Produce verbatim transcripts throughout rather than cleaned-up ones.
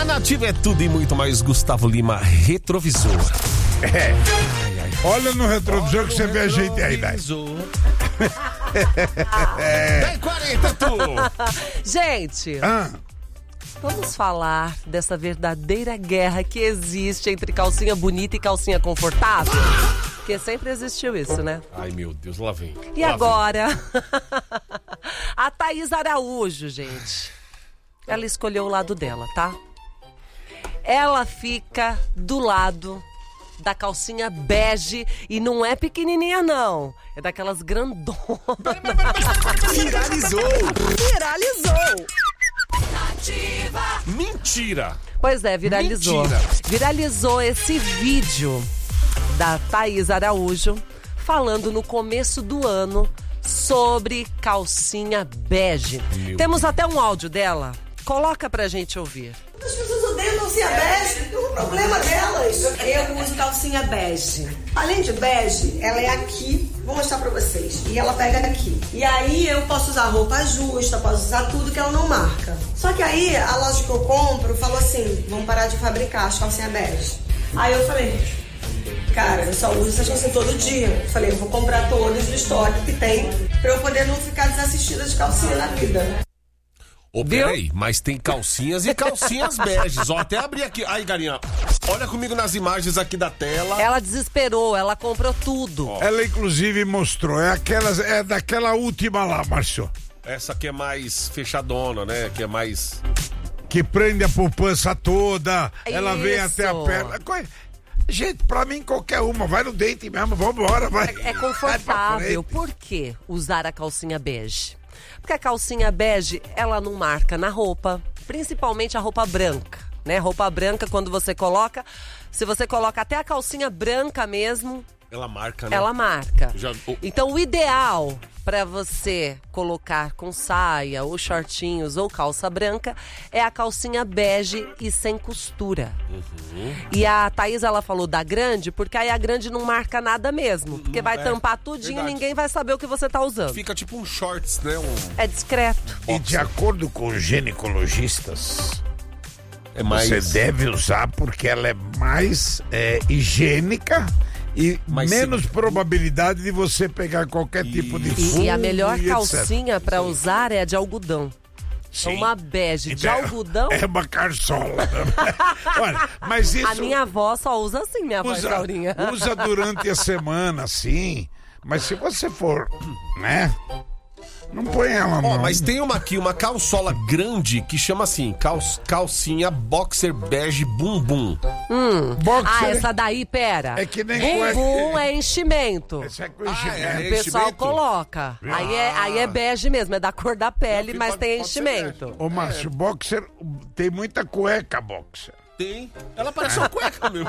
Na Nativa é tudo e muito mais. Gustavo Lima, retrovisor. É. Ai, ai. Olha no retrovisor Olha que você vê a gente aí, né? dez e quarenta, tu! Gente, ah. vamos falar dessa verdadeira guerra que existe entre calcinha bonita e calcinha confortável? Porque sempre existiu isso, né? Ai, meu Deus, lá vem. E lá agora? A Thaís Araújo, gente. Ela escolheu o lado dela, tá? Ela fica do lado da calcinha bege e não é pequenininha, não. É daquelas grandonas. Viralizou! Viralizou! Mentira! Pois é, viralizou. Mentira. Viralizou esse vídeo da Thaís Araújo falando no começo do ano sobre calcinha bege. Meu Temos Deus. Até um áudio dela. Coloca pra gente ouvir. As pessoas odeiam calcinha bege, o problema delas. Eu uso calcinha bege. Além de bege, ela é aqui, vou mostrar pra vocês. E ela pega aqui. E aí eu posso usar roupa justa, posso usar tudo que ela não marca. Só que aí a loja que eu compro falou assim, vamos parar de fabricar as calcinhas bege. Aí eu falei, cara, eu só uso essas calcinhas todo dia. Eu falei, eu vou comprar todas do estoque que tem pra eu poder não ficar desassistida de calcinha na vida. Ô, oh, peraí, mas tem calcinhas e calcinhas beges. Ó, até abri aqui. Aí, Galinha, olha comigo nas imagens aqui da tela. Ela desesperou, ela comprou tudo. Oh. Ela, inclusive, mostrou. É, aquelas, é daquela última lá, Márcio. Essa aqui é mais fechadona, né? Que é mais... Que prende a poupança toda. Isso. Ela vem até a perna. Gente, pra mim, qualquer uma. Vai no dente mesmo, vambora, vai. É, é confortável. Por que usar a calcinha bege? Porque a calcinha bege, ela não marca na roupa, principalmente a roupa branca, né? Roupa branca, quando você coloca, se você coloca até a calcinha branca mesmo... Ela marca, né? Ela marca. Já, oh. Então, o ideal para você colocar com saia, ou shortinhos, ou calça branca, é a calcinha bege e sem costura. Uhum. E a Thaís, ela falou da grande, porque aí a grande não marca nada mesmo. Porque vai é, tampar tudinho e ninguém vai saber o que você tá usando. Fica tipo um shorts, né? Um... É discreto. E de acordo com os ginecologistas, é mais... você deve usar porque ela é mais é, higiênica e mais menos sim. probabilidade de você pegar qualquer tipo de fungo. E, e a melhor e calcinha para usar é a de algodão. Sim. É uma bege de é, algodão. É uma carçola. Olha, mas isso... A minha avó só usa assim, minha avó usa, Saurinha. usa durante a semana, sim. Mas se você for, né? Não põe ela, não. Ó, mas tem uma aqui, uma calçola grande que chama assim, cal, calcinha boxer bege bumbum. Hum. Boxer Ah, essa daí, pera. É que nem bumbum cueca. é enchimento. Esse é com Ah, enchimento. é. O pessoal enchimento? coloca. Ah. Aí, é, aí é bege mesmo, é da cor da pele, Não, mas pode- tem pode ser enchimento. Ô, Márcio, boxer, tem muita cueca boxer. Tem. Ela parece uma cueca mesmo.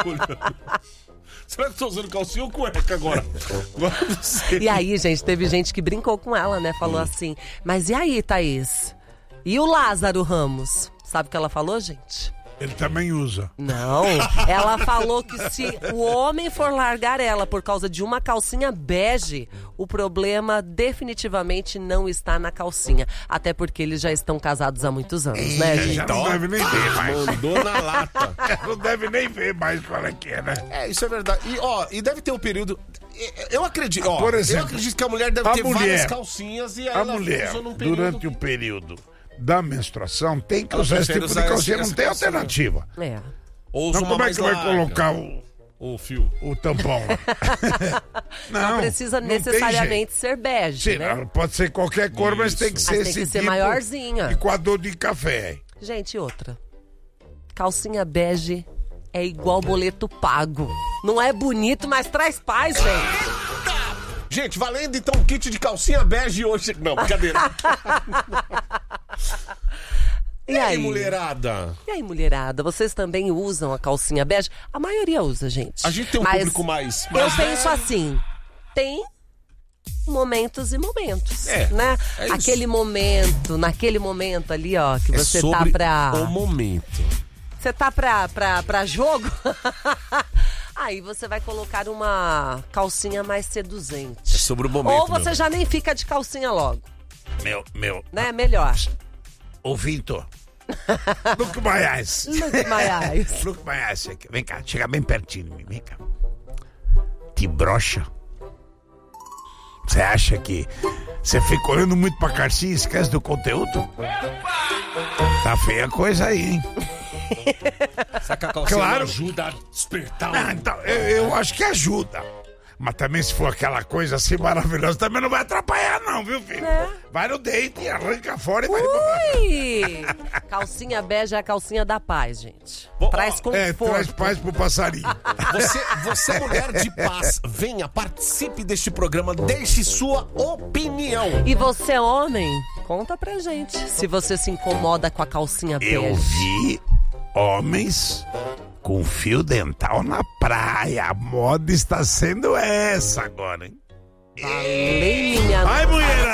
Será que eu tô usando calcinha ou cueca agora? Agora não sei. E aí, gente, teve gente que brincou com ela, né? Falou assim, mas e aí, Thaís? E o Lázaro Ramos? Sabe o que ela falou, gente? Ele também usa. Não, ela falou que se o homem for largar ela por causa de uma calcinha bege, o problema definitivamente não está na calcinha. Até porque eles já estão casados há muitos anos, né, gente? Já não deve nem ver mais. Mandou na lata. Não deve nem ver mais qual é que é, né? É, isso é verdade. E, ó, e deve ter um período... Eu acredito, ó, Por exemplo, eu acredito que a mulher deve a ter mulher- várias calcinhas e aí A ela mulher, usa num período... durante o período da menstruação, tem que Ela usar esse prefere tipo de usar calcinha, essa- não essa tem calcinha. alternativa. É. Ou usa Não, uma como é mais que vai larga. colocar o, O fio. o tampão lá? Não, precisa não tem necessariamente jeito. ser bege, Sim, né? ela pode ser qualquer cor, mas Isso. tem que Mas ser tem esse que ser tipo maiorzinha. de coador de café. Gente, outra. Calcinha bege é igual boleto pago. Não é bonito, mas traz paz, gente. Gente, valendo então um kit de calcinha bege hoje. Não, brincadeira. E, E aí, aí, mulherada? E aí, mulherada? Vocês também usam a calcinha bege? A maioria usa, gente. A gente tem um Mas público mais... Eu mais penso velho. assim, tem momentos e momentos, É, né? é isso. Aquele momento, naquele momento ali, ó, que É você tá sobre pra... o momento. Você tá pra, pra, pra jogo? Aí você vai colocar uma calcinha mais seduzente. É sobre o momento. Ou você meu. já nem fica de calcinha logo, Meu, meu, né? Melhor. ô Vitor, Look my eyes. Look my eyes. Look my eyes. Vem cá, chega bem pertinho de mim. Vem cá. Te brocha. Você acha que você fica olhando muito pra calcinha e esquece do conteúdo? Tá feia a coisa aí, hein? Será que a calcinha Claro. não ajuda a despertar? Ah, então, eu, eu acho que ajuda. Mas também se for aquela coisa assim maravilhosa, também não vai atrapalhar não, viu, filho? É. Vai no date, arranca fora e vai embora. Ui! Calcinha bege é a calcinha da paz, gente. Bom, Traz ó, conforto. É, traz paz pro passarinho. Você, você, mulher de paz, venha, participe deste programa, deixe sua opinião. E você, homem, conta pra gente se você se incomoda com a calcinha bege. Eu vi homens com fio dental na praia. A moda está sendo essa agora, hein? Falei, minha Vai, mulherada!